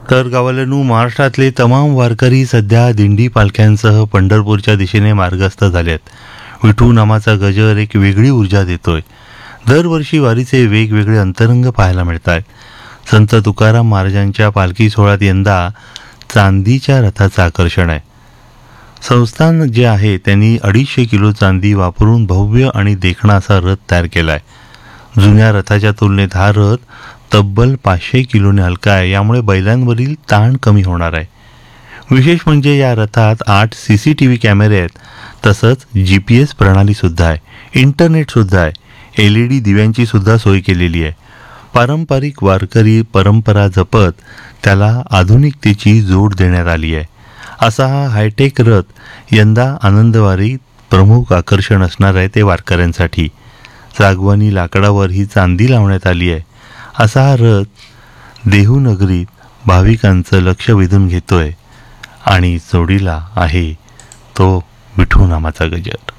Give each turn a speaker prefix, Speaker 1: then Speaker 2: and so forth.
Speaker 1: तर गावाल्यांनो, महाराष्ट्रातले तमाम वारकरी सध्या दिंडी पालख्यांसह पंढरपूरच्या दिशेने मार्गस्थ झालेत. विठू नामाचा गजर एक वेगळी ऊर्जा देतोय. दरवर्षी वारीचे वेगवेगळे अंतरंग पाहायला मिळत आहेत. संत तुकाराम महाराजांच्या पालखी सोहळ्यात यंदा चांदीच्या रथाचं आकर्षण आहे. संस्थान जे आहे त्यांनी 250 किलो चांदी वापरून भव्य आणि देखणा असा रथ तयार केला आहे. जुन्या रथाच्या तुलनेत हा रथ तब्बल 500 किलोने हलका आहे. यामुळे बैलांवरील ताण कमी होणार आहे. विशेष म्हणजे या रथात 8 CCTV कॅमेरे आहेत. तसंच GPS प्रणालीसुद्धा आहे. इंटरनेटसुद्धा आहे. LED दिव्यांची सुद्धा सोय केलेली आहे. पारंपरिक वारकरी परंपरा जपत त्याला आधुनिकतेची जोड देण्यात आली आहे. असा हा हायटेक रथ यंदा आनंदवारीत प्रमुख आकर्षण असणार आहे ते वारकऱ्यांसाठी. सागवानी लाकडावर ही चांदी लावण्यात आली आहे. असा हा रथ देहू नगरीत भाविकांचं लक्ष वेधून घेतोय आणि जोडीला आहे तो विठू नामाचा गजर.